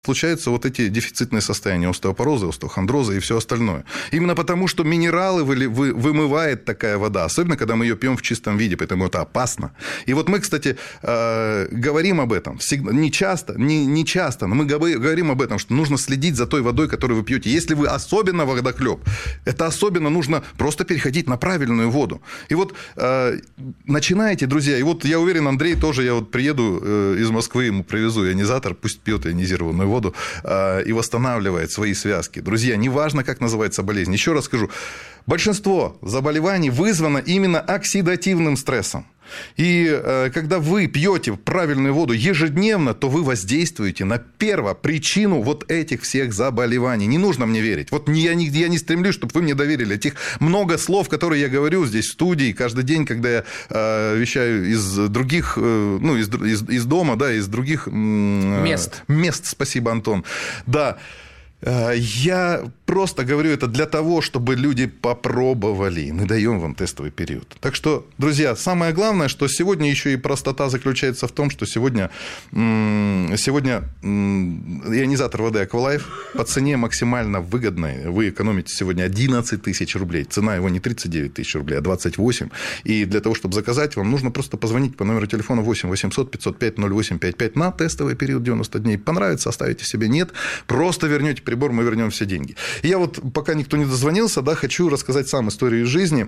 случаются вот эти дефицитные состояния остеопороза, остеохондроза и все остальное. Именно потому, что минералы вымывает такая вода, особенно когда мы ее пьем в чистом виде, поэтому это опасно. И вот мы, кстати, говорим об этом всегда, не часто, но мы говорим об этом, что нужно следить за той водой, которую вы пьете. Если вы особенно водохлеб, это особенно нужно просто переходить на правильную воду. И вот начинаете, друзья, и вот я уверен, Андрей тоже, я вот приеду из Москвы, ему привезу ионизатор, пусть пьет ионизированную воду и восстанавливает свои связки. Друзья, неважно, как называется болезнь. Еще раз скажу, большинство заболеваний вызвано именно оксидативным стрессом. И когда вы пьете правильную воду ежедневно, то вы воздействуете на первопричину вот этих всех заболеваний. Не нужно мне верить. Вот я не стремлюсь, чтобы вы мне доверили. Этих много слов, которые я говорю здесь в студии каждый день, когда я вещаю из других, ну, из дома, да, из других мест. Спасибо, Антон. Да. Я просто говорю это для того, чтобы люди попробовали. Мы даем вам тестовый период. Так что, друзья, самое главное, что сегодня еще и простота заключается в том, что сегодня ионизатор воды Aqualife по цене максимально выгодной. Вы экономите сегодня 11 тысяч рублей. Цена его не 39 тысяч рублей, а 28. И для того, чтобы заказать, вам нужно просто позвонить по номеру телефона 8 800 505 0855 на тестовый период 90 дней. Понравится, оставите себе. Нет, просто вернете прибор, мы вернем все деньги. И я вот, пока никто не дозвонился, да, хочу рассказать сам историю из жизни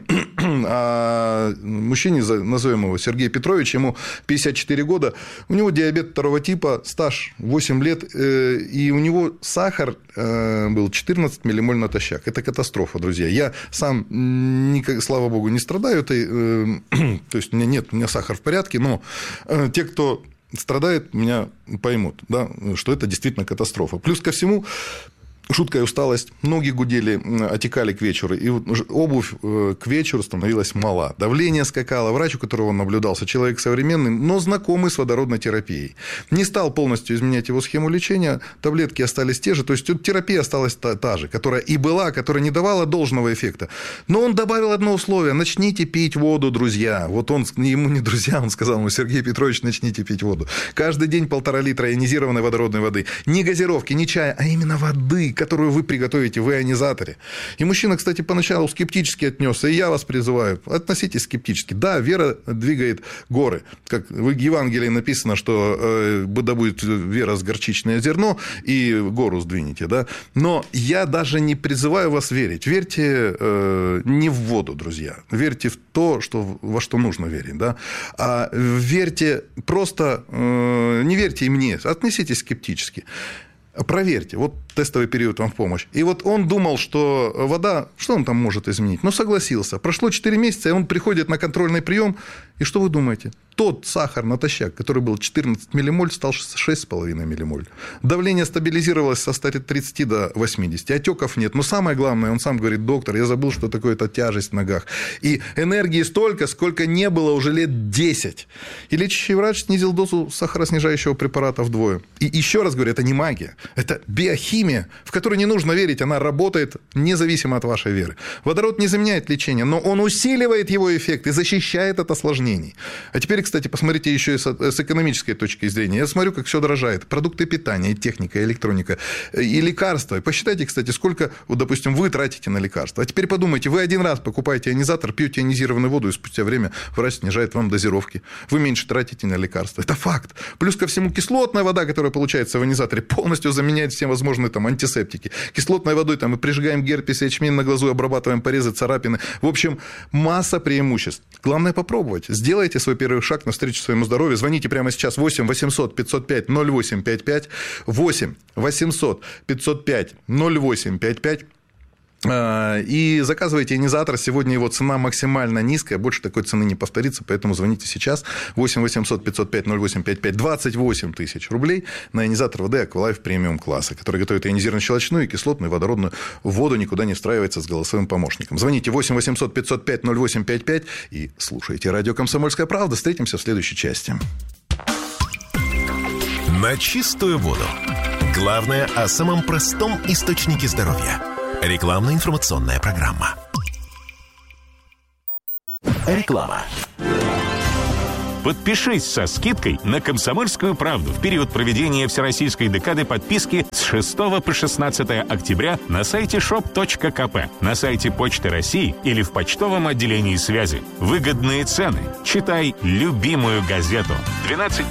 о мужчине, назовем его Сергей Петрович, ему 54 года, у него диабет второго типа, стаж 8 лет, и у него сахар был 14 миллимоль натощак. Это катастрофа, друзья. Я сам, слава богу, не страдаю, то есть у меня сахар в порядке, но те, кто страдает, меня поймут, да, что это действительно катастрофа. Плюс ко всему, жуткая усталость, ноги гудели, отекали к вечеру, и обувь к вечеру становилась мала. Давление скакало. Врач, у которого он наблюдался, человек современный, но знакомый с водородной терапией. Не стал полностью изменять его схему лечения, таблетки остались те же, то есть терапия осталась та же, которая и была, которая не давала должного эффекта. Но он добавил одно условие: начните пить воду, друзья. Вот он, ему не друзья, он сказал ему: Сергей Петрович, начните пить воду. Каждый день 1,5 литра ионизированной водородной воды. Не газировки, не чая, а именно воды, которую вы приготовите в ионизаторе. И мужчина, кстати, поначалу скептически отнесся, и я вас призываю, относитесь скептически. Да, вера двигает горы. Как в Евангелии написано, что да будет вера с горчичное зерно, и гору сдвинете, да. Но я даже не призываю вас верить. Верьте не в воду, друзья. Верьте в то, во что нужно верить, да. А верьте просто, не верьте и мне, относитесь скептически. Проверьте, вот тестовый период вам в помощь. И вот он думал, что вода, что он там может изменить? Но согласился. Прошло 4 месяца, и он приходит на контрольный прием. И что вы думаете? Тот сахар натощак, который был 14 миллимоль, стал 6,5 миллимоль. Давление стабилизировалось со 130 до 80. Отеков нет. Но самое главное, он сам говорит: доктор, я забыл, что такое это тяжесть в ногах. И энергии столько, сколько не было уже лет 10. И лечащий врач снизил дозу сахароснижающего препарата вдвое. И еще раз говорю, это не магия. Это биохимия, в которой не нужно верить. Она работает независимо от вашей веры. Водород не заменяет лечение, но он усиливает его эффект и защищает от осложнений. А теперь, кстати, посмотрите еще и с экономической точки зрения. Я смотрю, как все дорожает. Продукты питания, и техника, и электроника, и лекарства. И посчитайте, кстати, сколько, вот, допустим, вы тратите на лекарства. А теперь подумайте, вы один раз покупаете ионизатор, пьете ионизированную воду, и спустя время врач снижает вам дозировки. Вы меньше тратите на лекарства. Это факт. Плюс ко всему, кислотная вода, которая получается в ионизаторе, полностью заменяет все возможные там антисептики. Кислотной водой там мы прижигаем герпес, ячмень на глазу, обрабатываем порезы, царапины. В общем, масса преимуществ. Главное попробовать. Сделайте свой первый шаг навстречу своему здоровью. Звоните прямо сейчас 8 800 505 0855, 8 800 505 0855. И заказывайте ионизатор. Сегодня его цена максимально низкая. Больше такой цены не повторится. Поэтому звоните сейчас. 8 800 505 0855. 28 тысяч рублей на ионизатор воды Aqualife премиум класса, который готовит ионизированно-щелочную и кислотную водородную воду, никуда не встраивается с голосовым помощником. Звоните 8 800 505 0855 и слушайте радио «Комсомольская правда». Встретимся в следующей части. На чистую воду. Главное о самом простом источнике здоровья. Рекламно-информационная программа. Реклама. Подпишись со скидкой на «Комсомольскую правду» в период проведения Всероссийской декады подписки с 6 по 16 октября на сайте shop.kp, на сайте Почты России или в почтовом отделении связи. Выгодные цены. Читай любимую газету. 12+.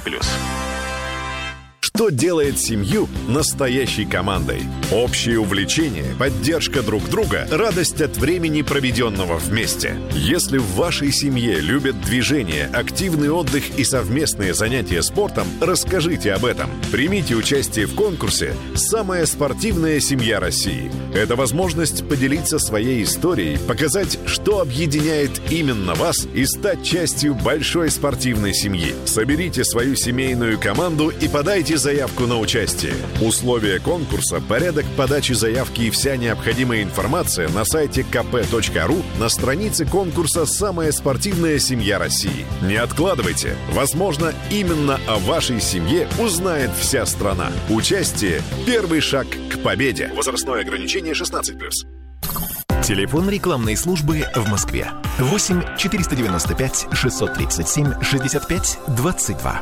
Что делает семью настоящей командой? Общее увлечение, поддержка друг друга, радость от времени, проведенного вместе. Если в вашей семье любят движение, активный отдых и совместные занятия спортом, расскажите об этом. Примите участие в конкурсе «Самая спортивная семья России». Это возможность поделиться своей историей, показать, что объединяет именно вас, и стать частью большой спортивной семьи. Соберите свою семейную команду и подайте заявку на участие. Условия конкурса, порядок подачи заявки и вся необходимая информация на сайте kp.ru на странице конкурса «Самая спортивная семья России». Не откладывайте. Возможно, именно о вашей семье узнает вся страна. Участие – первый шаг к победе. Возрастное ограничение 16+. Телефон рекламной службы в Москве. 8 495 637 65 22.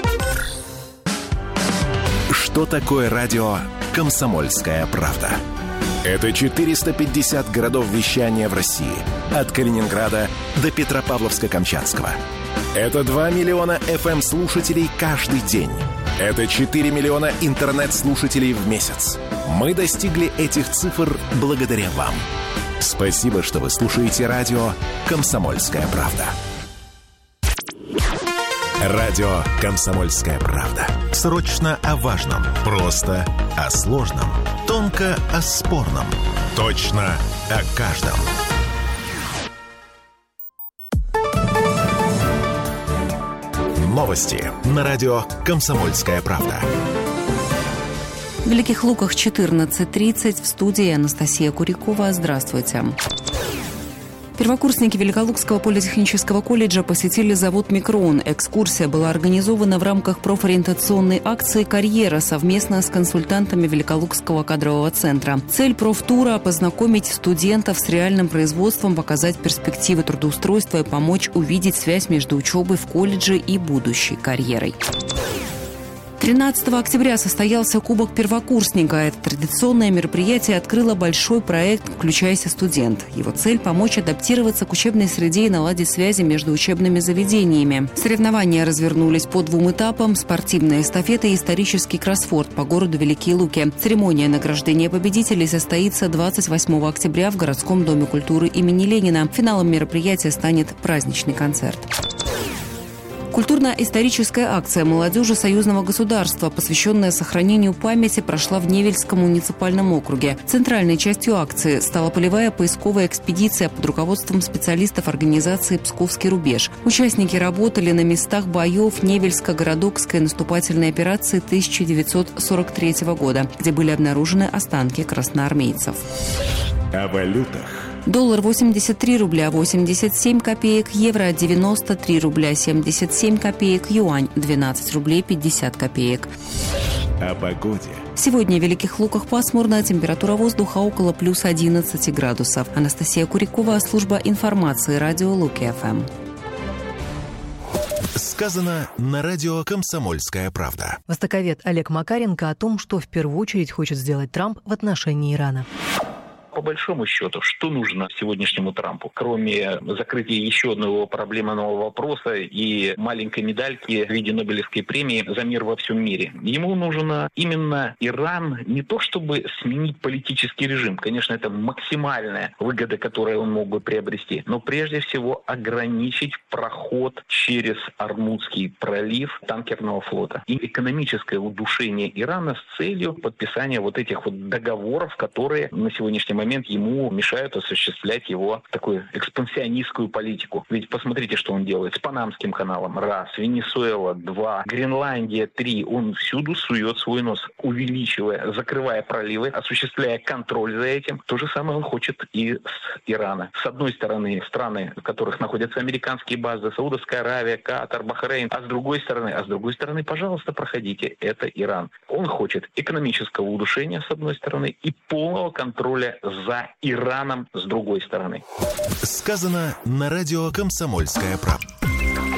Что такое радио «Комсомольская правда»? Это 450 городов вещания в России. От Калининграда до Петропавловска-Камчатского. Это 2 миллиона FM-слушателей каждый день. Это 4 миллиона интернет-слушателей в месяц. Мы достигли этих цифр благодаря вам. Спасибо, что вы слушаете радио «Комсомольская правда». Радио «Комсомольская правда». Срочно о важном, просто о сложном, тонко о спорном, точно о каждом. Новости на радио «Комсомольская правда». В Великих Луках 14:30 в студии Анастасия Курякова. Здравствуйте. Первокурсники Великолукского политехнического колледжа посетили завод «Микрон». Экскурсия была организована в рамках профориентационной акции «Карьера» совместно с консультантами Великолукского кадрового центра. Цель профтура – познакомить студентов с реальным производством, показать перспективы трудоустройства и помочь увидеть связь между учебой в колледже и будущей карьерой. 13 октября состоялся Кубок первокурсника. Это традиционное мероприятие открыло большой проект «Включайся, студент». Его цель – помочь адаптироваться к учебной среде и наладить связи между учебными заведениями. Соревнования развернулись по 2 этапам – спортивная эстафета и исторический кроссворд по городу Великие Луки. Церемония награждения победителей состоится 28 октября в городском доме культуры имени Ленина. Финалом мероприятия станет праздничный концерт. Культурно-историческая акция молодежи союзного государства, посвященная сохранению памяти, прошла в Невельском муниципальном округе. Центральной частью акции стала полевая поисковая экспедиция под руководством специалистов организации «Псковский рубеж». Участники работали на местах боев Невельско-городокской наступательной операции 1943 года, где были обнаружены останки красноармейцев. О валютах. Доллар 83 рубля 87 копеек, евро 93 рубля 77 копеек, юань 12 рублей 50 копеек. О погоде. Сегодня в Великих Луках пасмурно, температура воздуха около плюс 11 градусов. Анастасия Курякова, служба информации, радио Луки-ФМ. Сказано на радио «Комсомольская правда». Востоковед Олег Макаренко о том, что в первую очередь хочет сделать Трамп в отношении Ирана. По большому счету, что нужно сегодняшнему Трампу, кроме закрытия еще одного проблемного вопроса и маленькой медальки в виде Нобелевской премии за мир во всем мире? Ему нужно именно Иран не то чтобы сменить политический режим, конечно, это максимальная выгода, которую он мог бы приобрести, но прежде всего ограничить проход через Ормузский пролив танкерного флота и экономическое удушение Ирана с целью подписания вот этих вот договоров, которые на сегодняшний момент ему мешают осуществлять его такую экспансионистскую политику. Ведь посмотрите, что он делает с Панамским каналом. Раз. Венесуэла. Два. Гренландия. Три. Он всюду сует свой нос, увеличивая, закрывая проливы, осуществляя контроль за этим. То же самое он хочет и с Ирана. С одной стороны, страны, в которых находятся американские базы, Саудовская Аравия, Катар, Бахрейн. А с другой стороны, пожалуйста, проходите. Это Иран. Он хочет экономического удушения, с одной стороны, и полного контроля за Ираном с другой стороны. Сказано на радио «Комсомольская правда».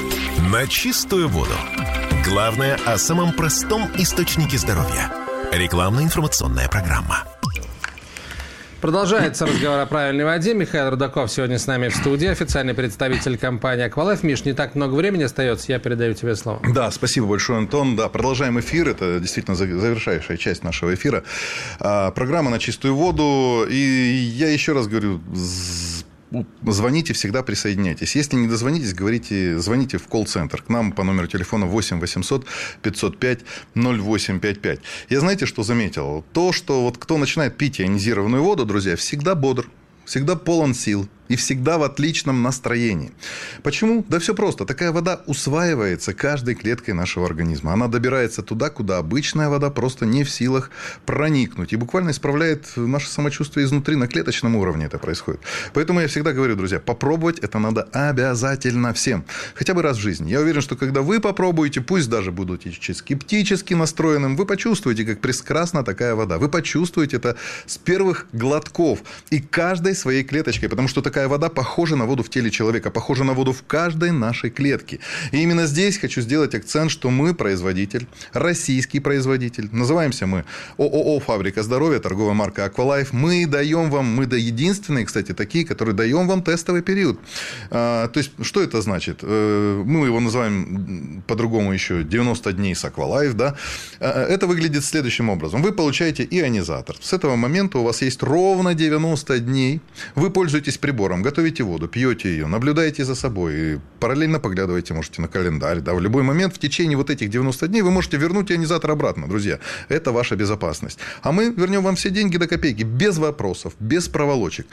На чистую воду. Главное о самом простом источнике здоровья. Рекламно-информационная программа. Продолжается разговор о правильной воде. Михаил Рудаков сегодня с нами в студии, официальный представитель компании «Аквалайф». Миш, не так много времени остается, я передаю тебе слово. Да, спасибо большое, Антон. Да, продолжаем эфир. Это действительно завершающая часть нашего эфира. Программа «На чистую воду». И я еще раз говорю, звоните, всегда присоединяйтесь. Если не дозвонитесь, звоните в колл-центр. К нам по номеру телефона 8 800 505 0855. Я знаете, что заметил? То, что вот кто начинает пить ионизированную воду, друзья, всегда бодр, всегда полон сил. И всегда в отличном настроении. Почему? Да все просто. Такая вода усваивается каждой клеткой нашего организма. Она добирается туда, куда обычная вода просто не в силах проникнуть. И буквально исправляет наше самочувствие изнутри. На клеточном уровне это происходит. Поэтому я всегда говорю, друзья, попробовать это надо обязательно всем. Хотя бы раз в жизни. Я уверен, что когда вы попробуете, пусть даже будете скептически настроенным, вы почувствуете, как прекрасна такая вода. Вы почувствуете это с первых глотков. И каждой своей клеточкой. Потому что такая вода похожа на воду в теле человека, похожа на воду в каждой нашей клетке. И именно здесь хочу сделать акцент, что мы производитель, российский производитель. Называемся мы ООО «Фабрика здоровья», торговая марка «Аквалайф». Мы даем вам, мы единственные, кстати, такие, которые даем вам тестовый период. То есть, что это значит? Мы его называем по-другому еще 90 дней с «Аквалайф». Да? Это выглядит следующим образом. Вы получаете ионизатор. С этого момента у вас есть ровно 90 дней. Вы пользуетесь прибором, готовите воду, пьете ее, наблюдаете за собой, и параллельно поглядываете, можете на календарь. Да, в любой момент в течение вот этих 90 дней вы можете вернуть ионизатор обратно, друзья. Это ваша безопасность. А мы вернем вам все деньги до копейки, без вопросов, без проволочек.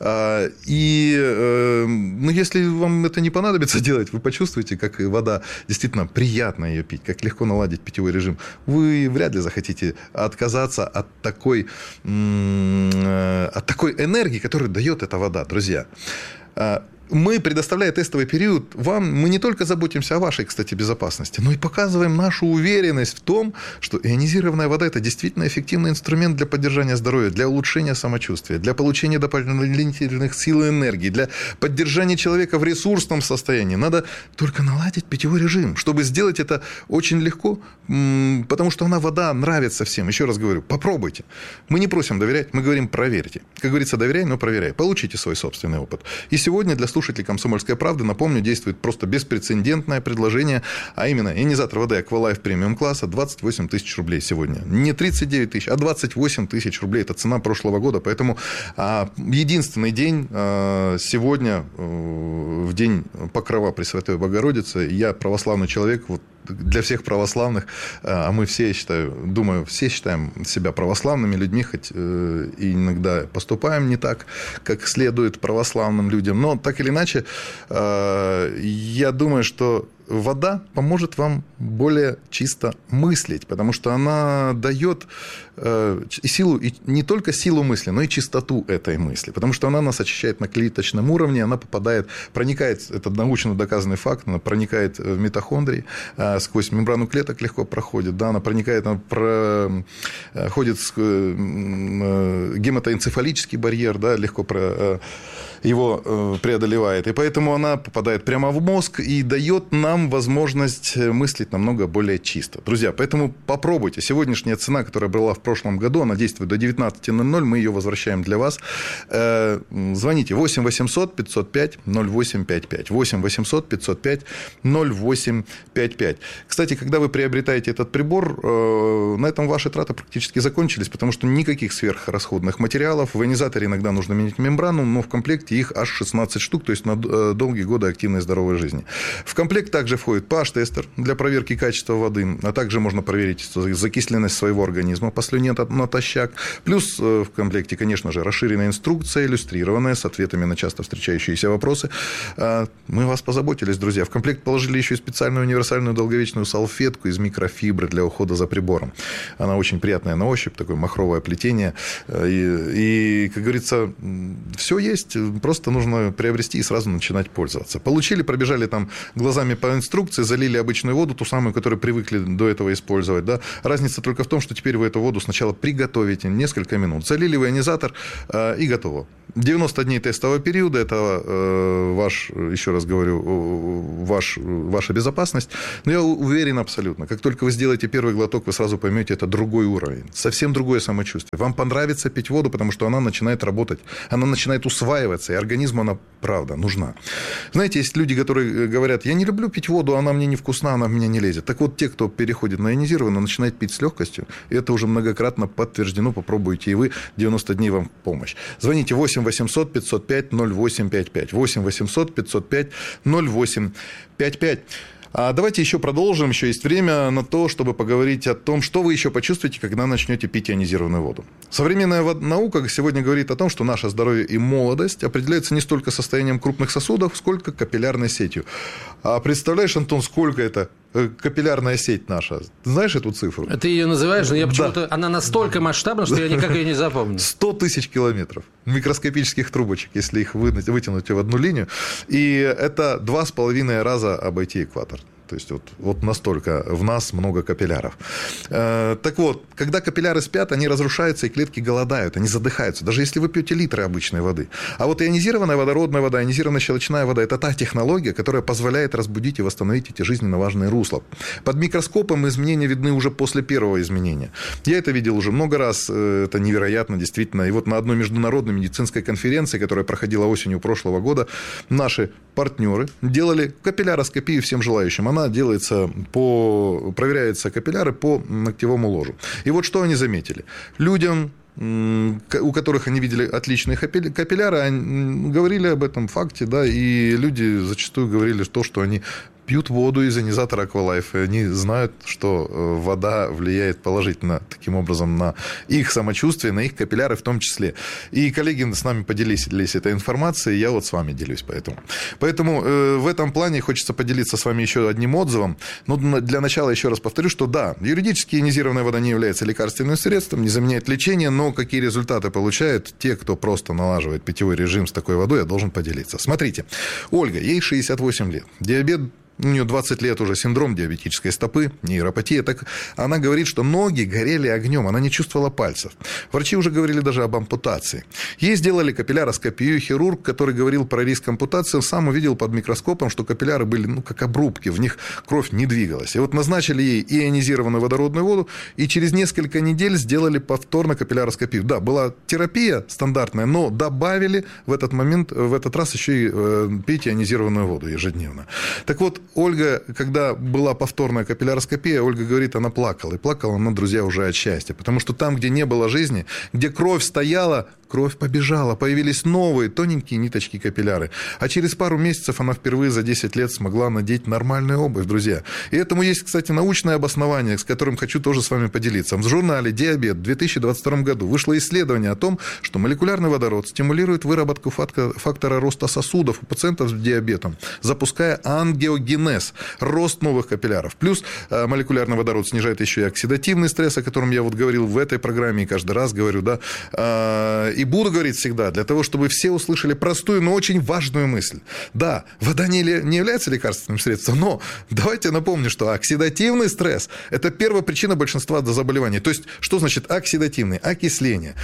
Если вам это не понадобится делать, вы почувствуете, как вода действительно приятно ее пить, как легко наладить питьевой режим. Вы вряд ли захотите отказаться от такой энергии, которую дает эта вода, друзья. Мы, предоставляя тестовый период, мы не только заботимся о вашей, кстати, безопасности, но и показываем нашу уверенность в том, что ионизированная вода – это действительно эффективный инструмент для поддержания здоровья, для улучшения самочувствия, для получения дополнительных сил и энергии, для поддержания человека в ресурсном состоянии. Надо только наладить питьевой режим. Чтобы сделать это очень легко, потому что вода нравится всем. Еще раз говорю, попробуйте. Мы не просим доверять, мы говорим проверьте. Как говорится, доверяй, но проверяй. Получите свой собственный опыт. И сегодня для слушателей «Комсомольской правды», напомню, действует просто беспрецедентное предложение, а именно ионизатор воды «Аквалайф» премиум-класса 28 тысяч рублей сегодня. Не 39 тысяч, а 28 тысяч рублей. Это цена прошлого года. Поэтому единственный день сегодня, в день Покрова Пресвятой Богородицы, я православный человек, для всех православных, а мы все, все считаем себя православными людьми, хоть и иногда поступаем не так, как следует православным людям, но так или иначе, я думаю, что вода поможет вам более чисто мыслить, потому что она дает силу, и не только силу мысли, но и чистоту этой мысли, потому что она нас очищает на клеточном уровне, она проникает, это научно доказанный факт, она проникает в митохондрии, сквозь мембрану клеток легко проходит, да, она проникает, ходит гематоэнцефалический барьер, да, легко его преодолевает, и поэтому она попадает прямо в мозг и дает нам возможность мыслить намного более чисто. Друзья, поэтому попробуйте. Сегодняшняя цена, которая была в прошлом году, она действует до 19:00, мы ее возвращаем для вас. Звоните 8 800 505 0855. 8 800 505 0855. Кстати, когда вы приобретаете этот прибор, на этом ваши траты практически закончились, потому что никаких сверхрасходных материалов. В ионизаторе иногда нужно менять мембрану, но в комплекте их аж 16 штук, то есть на долгие годы активной здоровой жизни. В комплект также входит pH-тестер для проверки качества воды, а также можно проверить закисленность своего организма по слюне натощак. Плюс в комплекте, конечно же, расширенная инструкция, иллюстрированная, с ответами на часто встречающиеся вопросы. Мы вас позаботились, друзья. В комплект положили еще и специальную универсальную долговечную салфетку из микрофибры для ухода за прибором. Она очень приятная на ощупь, такое махровое плетение. И как говорится, все есть. Просто нужно приобрести и сразу начинать пользоваться. Получили, пробежали там глазами по инструкции, залили обычную воду, ту самую, которую привыкли до этого использовать. Да? Разница только в том, что теперь вы эту воду сначала приготовите несколько минут. Залили в ионизатор и готово. 90 дней тестового периода, это ваш, еще раз говорю, ваша безопасность. Но я уверен абсолютно, как только вы сделаете первый глоток, вы сразу поймете, это другой уровень, совсем другое самочувствие. Вам понравится пить воду, потому что она начинает работать, она начинает усваиваться, и организму она, правда, нужна. Знаете, есть люди, которые говорят, я не люблю пить воду, она мне невкусна, она в меня не лезет. Так вот, те, кто переходит на ионизированную, начинает пить с легкостью, и это уже многократно подтверждено, попробуйте и вы, 90 дней вам в помощь. Звоните 8 800 505 0855, 8 800 505 0855. А давайте еще продолжим, еще есть время на то, чтобы поговорить о том, что вы еще почувствуете, когда начнете пить ионизированную воду. Современная наука сегодня говорит о том, что наше здоровье и молодость определяются не столько состоянием крупных сосудов, сколько капиллярной сетью. А представляешь, Антон, сколько это капиллярная сеть наша? Ты знаешь эту цифру? Ты ее называешь, но я почему-то... Она настолько масштабна, что я никак ее не запомню. 100 тысяч километров микроскопических трубочек, если их вытянуть в одну линию. И это 2,5 раза обойти экватор. То есть вот настолько в нас много капилляров. Так вот, когда капилляры спят, они разрушаются, и клетки голодают, они задыхаются, даже если вы пьете литры обычной воды. А вот ионизированная водородная вода, ионизированная щелочная вода – это та технология, которая позволяет разбудить и восстановить эти жизненно важные русла. Под микроскопом изменения видны уже после первого изменения. Я это видел уже много раз, это невероятно, действительно. И вот на одной международной медицинской конференции, которая проходила осенью прошлого года, наши партнеры делали капилляроскопию всем желающим. Она делается проверяются капилляры по ногтевому ложу. И вот что они заметили. Людям, у которых они видели отличные капилляры, говорили об этом факте, да, и люди зачастую говорили то, что они пьют воду из ионизатора Aqualife, и они знают, что вода влияет положительно таким образом на их самочувствие, на их капилляры в том числе. И коллеги с нами поделились этой информацией, я вот с вами делюсь Поэтому в этом плане хочется поделиться с вами еще одним отзывом. Но для начала еще раз повторю, что да, юридически ионизированная вода не является лекарственным средством, не заменяет лечение, но какие результаты получают те, кто просто налаживает питьевой режим с такой водой, я должен поделиться. Смотрите, Ольга, ей 68 лет, диабет, у нее 20 лет уже синдром диабетической стопы, нейропатия. Так она говорит, что ноги горели огнем, она не чувствовала пальцев. Врачи уже говорили даже об ампутации. Ей сделали капилляроскопию. Хирург, который говорил про риск ампутации, сам увидел под микроскопом, что капилляры были, как обрубки, в них кровь не двигалась. И вот назначили ей ионизированную водородную воду, и через несколько недель сделали повторно капилляроскопию. Да, была терапия стандартная, но добавили в этот раз еще и пить ионизированную воду ежедневно. Так вот, Ольга, когда была повторная капилляроскопия, Ольга говорит, она плакала. И плакала она, друзья, уже от счастья. Потому что там, где не было жизни, где кровь стояла, кровь побежала. Появились новые тоненькие ниточки капилляры. А через пару месяцев она впервые за 10 лет смогла надеть нормальную обувь, друзья. И этому есть, кстати, научное обоснование, с которым хочу тоже с вами поделиться. В журнале «Диабет» в 2022 году вышло исследование о том, что молекулярный водород стимулирует выработку фактора роста сосудов у пациентов с диабетом, запуская ангиогенез, рост новых капилляров. Плюс молекулярный водород снижает еще и оксидативный стресс, о котором я вот говорил в этой программе и каждый раз говорю, да, и буду говорить всегда, для того, чтобы все услышали простую, но очень важную мысль. Да, вода не является лекарственным средством, но давайте напомню, что оксидативный стресс – это первая причина большинства заболеваний. То есть, что значит оксидативный? Окисление.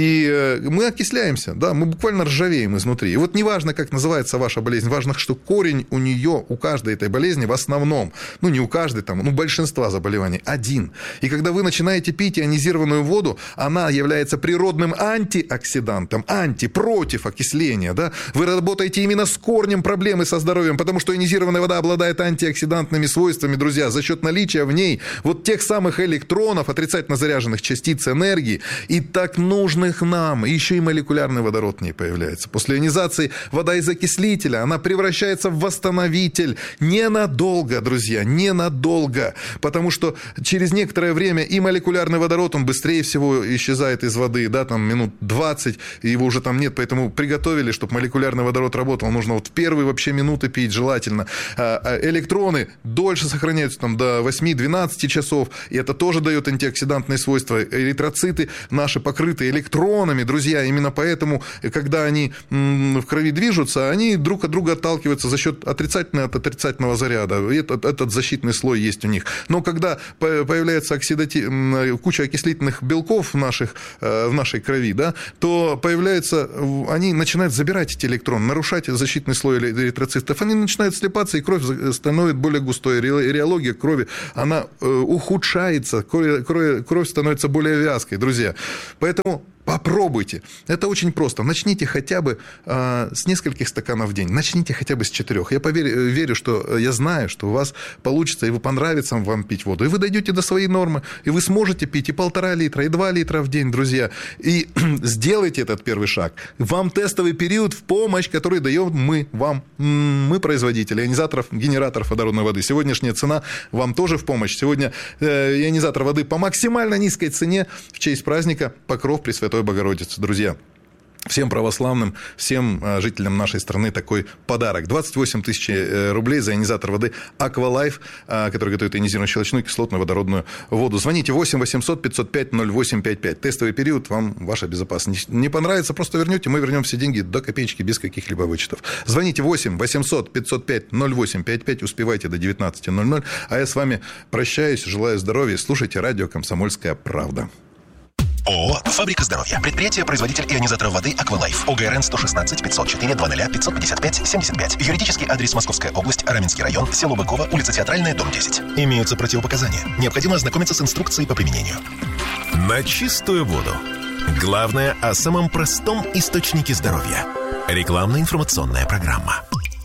И мы окисляемся, да, мы буквально ржавеем изнутри. И вот неважно, как называется ваша болезнь, важно, что корень у нее, у каждой этой болезни в основном, не у каждой, большинства заболеваний один. И когда вы начинаете пить ионизированную воду, она является природным антиоксидантом, против окисления, да, вы работаете именно с корнем проблемы со здоровьем, потому что ионизированная вода обладает антиоксидантными свойствами, друзья, за счет наличия в ней вот тех самых электронов, отрицательно заряженных частиц энергии, и так нужных нам, и еще и молекулярный водород в ней появляется. После ионизации вода из окислителя, она превращается в восстановитель. Ненадолго, друзья, ненадолго, потому что через некоторое время и молекулярный водород, он быстрее всего исчезает из воды, да, минут 20 20, его уже там нет, поэтому приготовили, чтобы молекулярный водород работал. Нужно вот в первые вообще минуты пить желательно. Электроны дольше сохраняются, там, до 8-12 часов, и это тоже дает антиоксидантные свойства. Эритроциты наши покрыты электронами, друзья, именно поэтому, когда они в крови движутся, они друг от друга отталкиваются за счет отрицательного от отрицательного заряда. Этот защитный слой есть у них. Но когда появляется куча окислительных белков в нашей крови, да, то они начинают забирать эти электроны, нарушать защитный слой эритроцитов. Они начинают слипаться, и кровь становится более густой. Реология крови, она ухудшается, кровь становится более вязкой, друзья. Поэтому попробуйте. Это очень просто. Начните хотя бы с нескольких стаканов в день. Начните хотя бы с 4. Я знаю, что у вас получится, и понравится вам пить воду. И вы дойдете до своей нормы, и вы сможете пить и 1,5 литра, и 2 литра в день, друзья. И сделайте этот первый шаг. Вам тестовый период в помощь, который даем мы производители ионизаторов, генераторов водородной воды. Сегодняшняя цена вам тоже в помощь. Сегодня ионизатор воды по максимально низкой цене в честь праздника Покров Пресвятой Богородицы, друзья. Всем православным, всем жителям нашей страны такой подарок. 28 тысяч рублей за ионизатор воды Aqualife, который готовит ионизированную щелочную кислотную водородную воду. Звоните 8 800 505 0855. Тестовый период, вам ваша безопасность. Не понравится, просто вернете, мы вернем все деньги до копеечки без каких-либо вычетов. Звоните 8 800 505 0855, успевайте до 19:00. А я с вами прощаюсь, желаю здоровья, слушайте радио «Комсомольская правда». ООО «Фабрика здоровья». Предприятие-производитель ионизаторов воды Aqualife. ОГРН 116 504 00 555 75. Юридический адрес: Московская область, Раменский район, село Быково, улица Театральная, дом 10. Имеются противопоказания. Необходимо ознакомиться с инструкцией по применению. На чистую воду. Главное о самом простом источнике здоровья. Рекламно-информационная программа.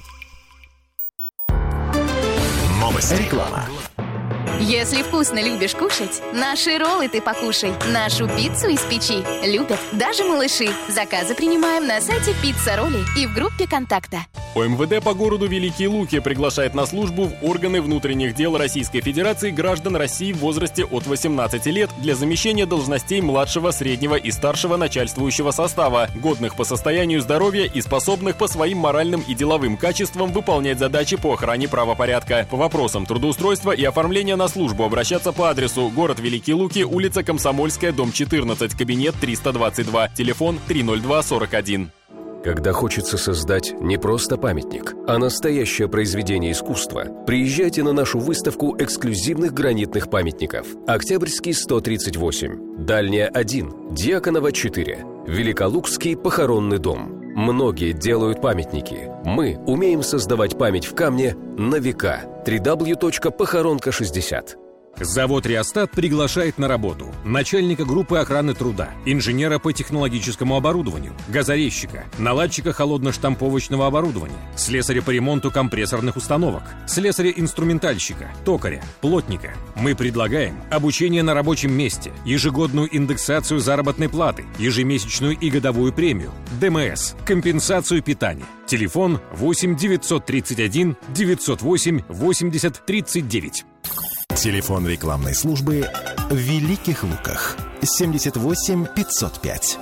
Новости. Реклама. Если вкусно любишь кушать, наши роллы ты покушай. Нашу пиццу из печи любят даже малыши. Заказы принимаем на сайте Пицца Ролли и в группе контакта. ОМВД по городу Великие Луки приглашает на службу в органы внутренних дел Российской Федерации граждан России в возрасте от 18 лет для замещения должностей младшего, среднего и старшего начальствующего состава, годных по состоянию здоровья и способных по своим моральным и деловым качествам выполнять задачи по охране правопорядка. По вопросам трудоустройства и оформления на службу обращаться по адресу: город Великие Луки, улица Комсомольская, дом 14, кабинет 322, телефон 30241. Когда хочется создать не просто памятник, а настоящее произведение искусства, приезжайте на нашу выставку эксклюзивных гранитных памятников. Октябрьский 138, Дальняя 1, Дьяконова 4, Великолукский похоронный дом. Многие делают памятники. Мы умеем создавать память в камне на века. www.похоронка60. Завод «Реостат» приглашает на работу начальника группы охраны труда, инженера по технологическому оборудованию, газорезчика, наладчика холодно-штамповочного оборудования, слесаря по ремонту компрессорных установок, слесаря-инструментальщика, токаря, плотника. Мы предлагаем обучение на рабочем месте, ежегодную индексацию заработной платы, ежемесячную и годовую премию, ДМС, компенсацию питания. Телефон 8 931 908 80 39. Телефон рекламной службы в Великих Луках 78 505.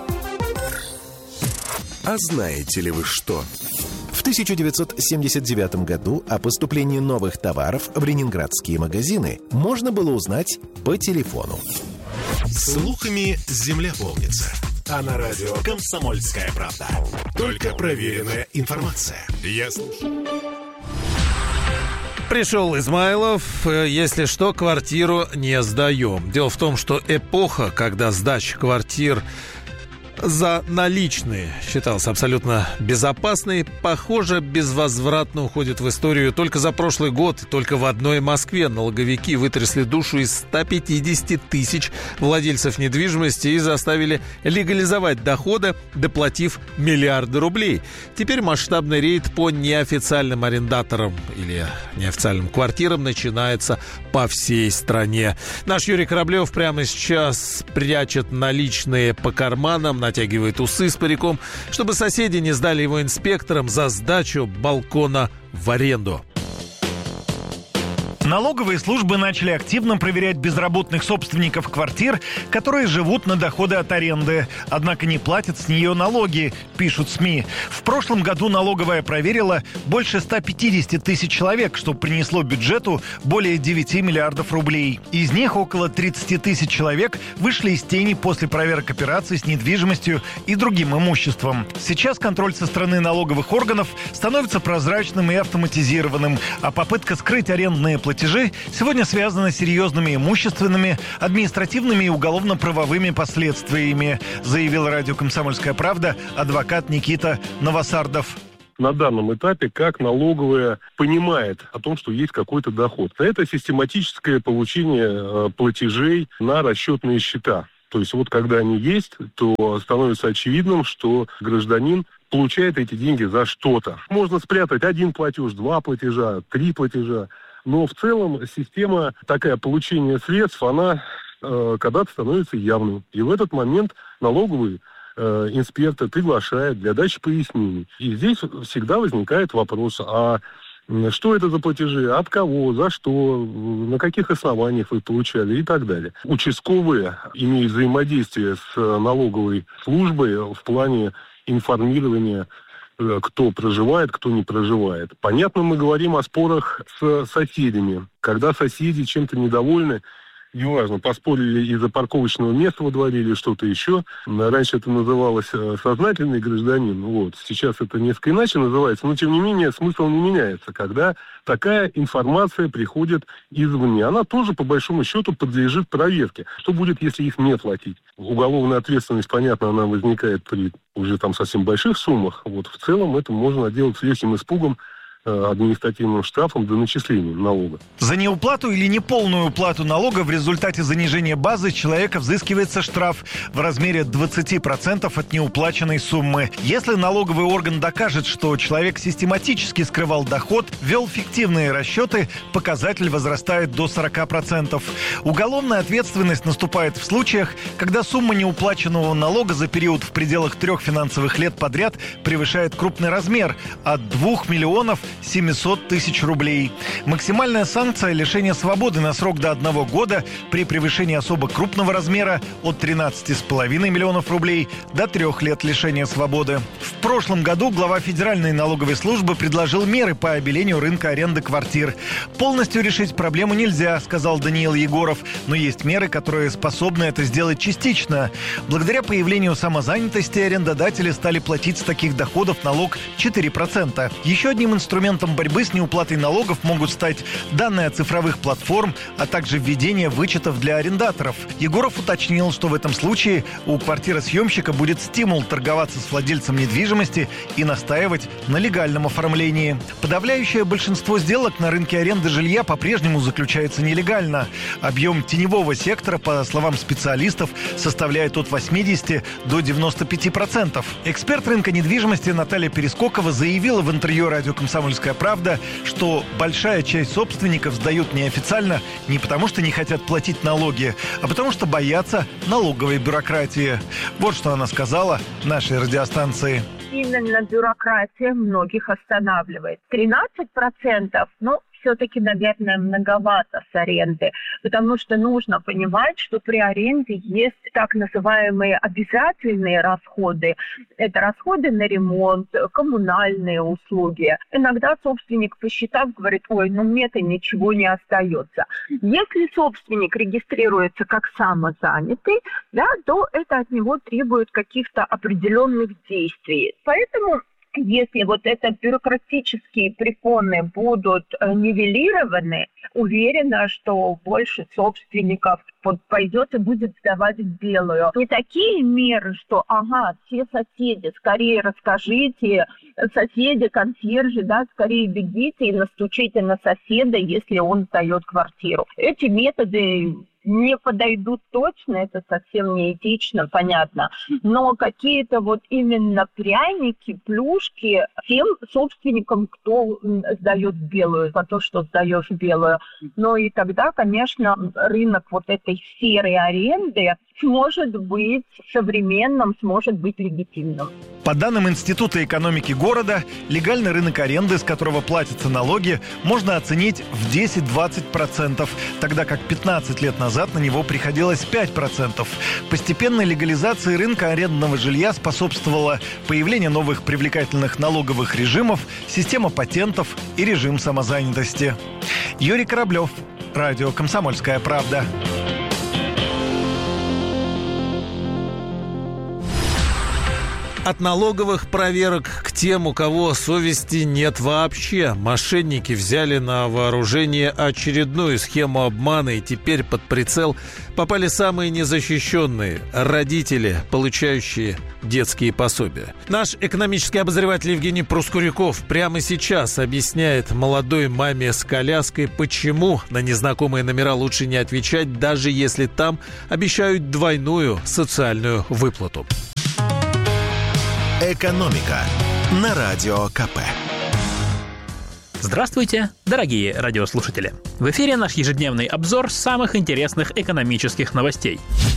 А знаете ли вы что? В 1979 году о поступлении новых товаров в ленинградские магазины можно было узнать по телефону. Слухами земля полнится. А на радио «Комсомольская правда» только проверенная информация. Я слушаю. Пришел Измайлов. Если что, квартиру не сдаем. Дело в том, что эпоха, когда сдача квартир за наличные считался абсолютно безопасной, похоже, безвозвратно уходит в историю. Только за прошлый год, только в одной Москве налоговики вытрясли душу из 150 тысяч владельцев недвижимости и заставили легализовать доходы, доплатив миллиарды рублей. Теперь масштабный рейд по неофициальным арендаторам или неофициальным квартирам начинается по всей стране. Наш Юрий Кораблев прямо сейчас прячет наличные по карманам, натягивает усы с париком, чтобы соседи не сдали его инспекторам за сдачу балкона в аренду. Налоговые службы начали активно проверять безработных собственников квартир, которые живут на доходы от аренды, однако не платят с нее налоги, пишут СМИ. В прошлом году налоговая проверила больше 150 тысяч человек, что принесло бюджету более 9 миллиардов рублей. Из них около 30 тысяч человек вышли из тени после проверок операций с недвижимостью и другим имуществом. Сейчас контроль со стороны налоговых органов становится прозрачным и автоматизированным, а попытка скрыть арендные платежи сегодня связаны с серьезными имущественными, административными и уголовно-правовыми последствиями, заявил радио «Комсомольская правда» адвокат Никита Новосардов. На данном этапе, как налоговая понимает о том, что есть какой-то доход. Это систематическое получение платежей на расчетные счета. То есть вот когда они есть, то становится очевидным, что гражданин получает эти деньги за что-то. Можно спрятать 1 платеж, 2 платежа, 3 платежа. Но в целом система такая получения средств, она когда-то становится явной. И в этот момент налоговый инспектор приглашает для дачи пояснений. И здесь всегда возникает вопрос, а что это за платежи, от кого, за что, на каких основаниях вы получали и так далее. Участковые имеют взаимодействие с налоговой службой в плане информирования, кто проживает, кто не проживает. Понятно, мы говорим о спорах с соседями. Когда соседи чем-то недовольны, неважно, поспорили из-за парковочного места во дворе или что-то еще. Раньше это называлось сознательный гражданин. Вот. Сейчас это несколько иначе называется, но тем не менее смысл не меняется. Когда такая информация приходит извне, она тоже по большому счету подлежит проверке. Что будет, если их не платить? Уголовная ответственность, понятно, она возникает при уже там совсем больших суммах. Вот. В целом это можно делать с легким испугом, административным штрафом до начисления налога. За неуплату или неполную уплату налога в результате занижения базы с человека взыскивается штраф в размере 20% от неуплаченной суммы. Если налоговый орган докажет, что человек систематически скрывал доход, вел фиктивные расчеты, показатель возрастает до 40%. Уголовная ответственность наступает в случаях, когда сумма неуплаченного налога за период в пределах 3 финансовых лет подряд превышает крупный размер от 2 миллионов 700 тысяч рублей. Максимальная санкция – лишение свободы на срок до 1 года при превышении особо крупного размера от 13,5 миллионов рублей до 3 лет лишения свободы. В прошлом году глава Федеральной налоговой службы предложил меры по обелению рынка аренды квартир. Полностью решить проблему нельзя, сказал Даниил Егоров, но есть меры, которые способны это сделать частично. Благодаря появлению самозанятости арендодатели стали платить с таких доходов налог 4%. Еще одним инструментом борьбы с неуплатой налогов могут стать данные от цифровых платформ, а также введение вычетов для арендаторов. Егоров уточнил, что в этом случае у квартиросъемщика будет стимул торговаться с владельцем недвижимости и настаивать на легальном оформлении. Подавляющее большинство сделок на рынке аренды жилья по-прежнему заключается нелегально. Объем теневого сектора, по словам специалистов, составляет от 80 до 95%. Эксперт рынка недвижимости Наталья Перескокова заявила в интервью радио «Комсомольская правда», что большая часть собственников сдают неофициально не потому, что не хотят платить налоги, а потому что боятся налоговой бюрократии. Вот что она сказала нашей радиостанции. Именно бюрократия многих останавливает. 13%, все-таки, наверное, многовато с аренды, потому что нужно понимать, что при аренде есть так называемые обязательные расходы. Это расходы на ремонт, коммунальные услуги. Иногда собственник, посчитав, говорит, мне-то ничего не остается. Если собственник регистрируется как самозанятый, то это от него требует каких-то определенных действий. Поэтому если это бюрократические препоны будут нивелированы, уверена, что больше собственников пойдет и будет сдавать в белую. Не такие меры, что, все соседи, скорее расскажите, соседи, консьержи, скорее бегите и настучите на соседа, если он сдает квартиру. Эти методы не подойдут точно, это совсем не этично, понятно. Но какие-то именно пряники, плюшки тем собственникам, кто сдает в белую, за то, что сдаешь в белую. Но и тогда, конечно, рынок этой серой аренды сможет быть современным, сможет быть легитимным. По данным Института экономики города, легальный рынок аренды, с которого платятся налоги, можно оценить в 10-20%, тогда как 15 лет назад на него приходилось 5%. Постепенной легализации рынка арендного жилья способствовало появление новых привлекательных налоговых режимов, система патентов и режим самозанятости. Юрий Кораблев, радио «Комсомольская правда». От налоговых проверок к тем, у кого совести нет вообще. Мошенники взяли на вооружение очередную схему обмана, и теперь под прицел попали самые незащищенные – родители, получающие детские пособия. Наш экономический обозреватель Евгений Проскуряков прямо сейчас объясняет молодой маме с коляской, почему на незнакомые номера лучше не отвечать, даже если там обещают двойную социальную выплату. «Экономика» на Радио КП. Здравствуйте, дорогие радиослушатели! В эфире наш ежедневный обзор самых интересных экономических новостей.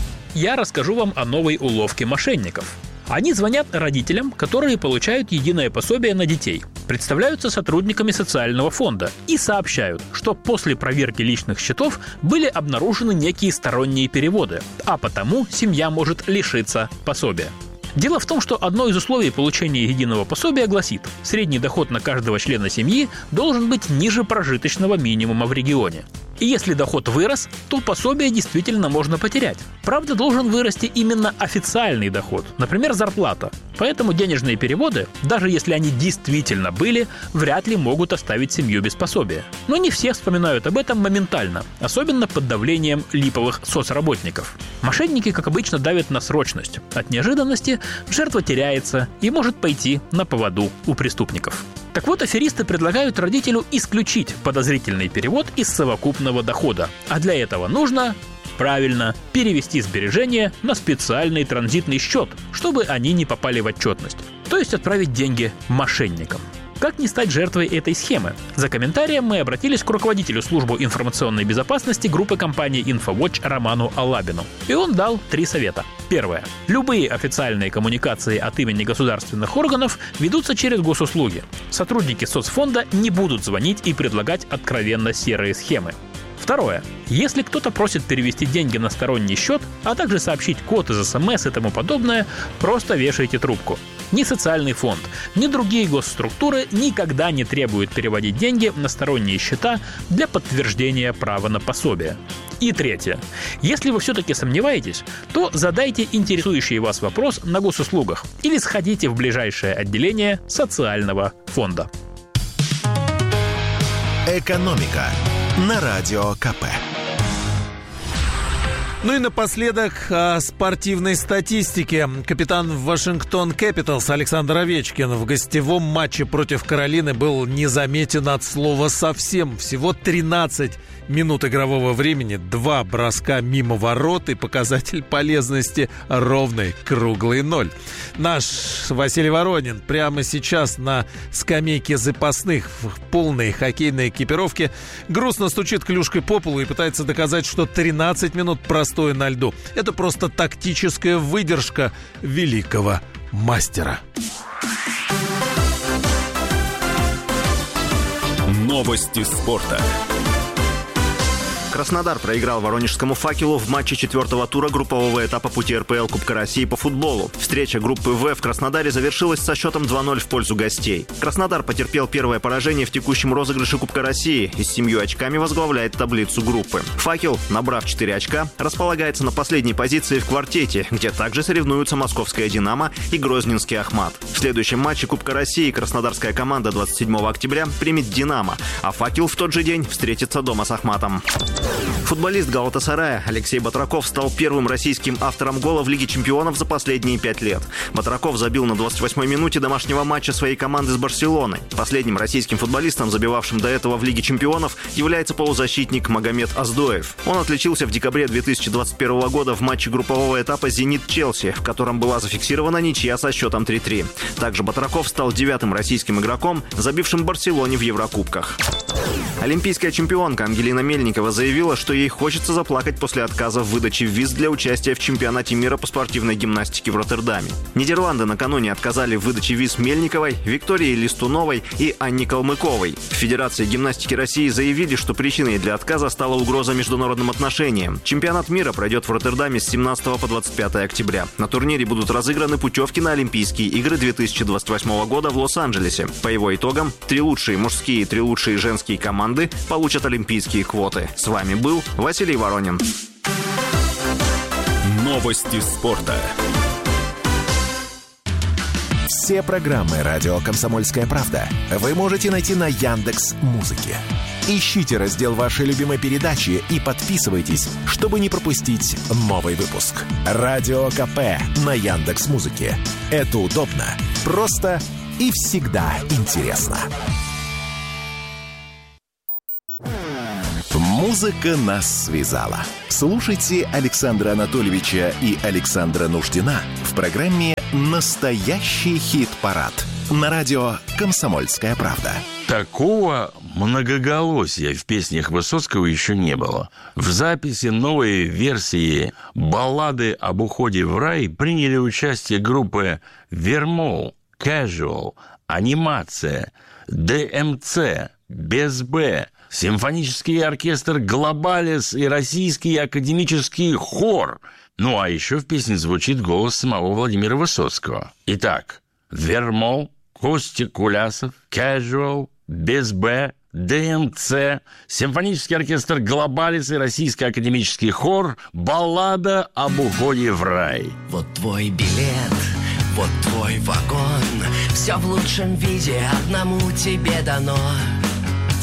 Я расскажу вам о новой уловке мошенников. Они звонят родителям, которые получают единое пособие на детей, представляются сотрудниками социального фонда и сообщают, что после проверки личных счетов были обнаружены некие сторонние переводы, а потому семья может лишиться пособия. Дело в том, что одно из условий получения единого пособия гласит: средний доход на каждого члена семьи должен быть ниже прожиточного минимума в регионе. И если доход вырос, то пособие действительно можно потерять. Правда, должен вырасти именно официальный доход, например, зарплата. Поэтому денежные переводы, даже если они действительно были, вряд ли могут оставить семью без пособия. Но не все вспоминают об этом моментально, особенно под давлением липовых соцработников. Мошенники, как обычно, давят на срочность. От неожиданности жертва теряется и может пойти на поводу у преступников. Так вот, аферисты предлагают родителю исключить подозрительный перевод из совокупного дохода. А для этого нужно, правильно, перевести сбережения на специальный транзитный счет, чтобы они не попали в отчетность. То есть отправить деньги мошенникам. Как не стать жертвой этой схемы? За комментарием мы обратились к руководителю службы информационной безопасности группы компании InfoWatch Роману Алабину. И он дал 3 совета. Первое. Любые официальные коммуникации от имени государственных органов ведутся через госуслуги. Сотрудники соцфонда не будут звонить и предлагать откровенно серые схемы. Второе. Если кто-то просит перевести деньги на сторонний счет, а также сообщить код из СМС и тому подобное, просто вешайте трубку. Ни социальный фонд, ни другие госструктуры никогда не требуют переводить деньги на сторонние счета для подтверждения права на пособие. И третье. Если вы все-таки сомневаетесь, то задайте интересующий вас вопрос на госуслугах или сходите в ближайшее отделение социального фонда. «Экономика» на Радио КП. Ну и напоследок о спортивной статистике. Капитан Вашингтон Кэпиталс Александр Овечкин в гостевом матче против Каролины был незаметен от слова совсем. Всего 13 минут игрового времени, 2 броска мимо ворот и показатель полезности ровный круглый 0. Наш Василий Воронин прямо сейчас на скамейке запасных в полной хоккейной экипировке грустно стучит клюшкой по полу и пытается доказать, что 13 минут простоя на льду — это просто тактическая выдержка великого мастера. Новости спорта. Краснодар проиграл воронежскому «Факелу» в матче 4-го тура группового этапа пути РПЛ Кубка России по футболу. Встреча группы «В» в Краснодаре завершилась со счетом 2-0 в пользу гостей. Краснодар потерпел первое поражение в текущем розыгрыше Кубка России и с 7 очками возглавляет таблицу группы. «Факел», набрав 4 очка, располагается на последней позиции в квартете, где также соревнуются московская «Динамо» и грозненский «Ахмат». В следующем матче Кубка России краснодарская команда 27 октября примет «Динамо», а «Факел» в тот же день встретится дома с «Ахматом». Футболист «Галатасарая» Алексей Батраков стал первым российским автором гола в Лиге чемпионов за последние 5 лет. Батраков забил на 28-й минуте домашнего матча своей команды с Барселоной. Последним российским футболистом, забивавшим до этого в Лиге чемпионов, является полузащитник Магомед Аздоев. Он отличился в декабре 2021 года в матче группового этапа «Зенит-Челси», в котором была зафиксирована ничья со счетом 3-3. Также Батраков стал 9-м российским игроком, забившим Барселоне в Еврокубках. Олимпийская чемпионка Ангелина Мельникова заявила, заявила, что ей хочется заплакать после отказа в выдаче виз для участия в чемпионате мира по спортивной гимнастике в Роттердаме. Нидерланды накануне отказали в выдаче виз Мельниковой, Виктории Листуновой и Анне Калмыковой. В Федерации гимнастики России заявили, что причиной для отказа стала угроза международным отношениям. Чемпионат мира пройдет в Роттердаме с 17 по 25 октября. На турнире будут разыграны путевки на Олимпийские игры 2028 года в Лос-Анджелесе. По его итогам 3 лучшие мужские и 3 лучшие женские команды получат олимпийские квоты. С вами был Василий Воронин. Новости спорта. Все программы «Радио Комсомольская правда» вы можете найти на Яндекс.Музыке. Ищите раздел вашей любимой передачи и подписывайтесь, чтобы не пропустить новый выпуск. Радио КП на Яндекс.Музыке. Это удобно, просто и всегда интересно. Музыка нас связала. Слушайте Александра Анатольевича и Александра Нуждина в программе «Настоящий хит-парад» на радио «Комсомольская правда». Такого многоголосия в песнях Высоцкого еще не было. В записи новой версии баллады об уходе в рай приняли участие группы Вермол, Casual, Анимация, ДМЦ, Без Б, симфонический оркестр «Глобалис» и российский академический хор. Ну, а еще в песне звучит голос самого Владимира Высоцкого. Итак, Вермол, Костя Кулясов, Casual, Без Б, ДМЦ, симфонический оркестр «Глобалис» и российский академический хор, баллада об уходе в рай. Вот твой билет, вот твой вагон, все в лучшем виде одному тебе дано.